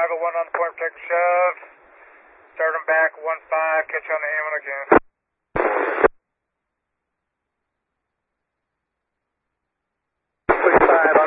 501 on the point, take a shove. Start them back, 15, catch you on the Hammond again. 45 on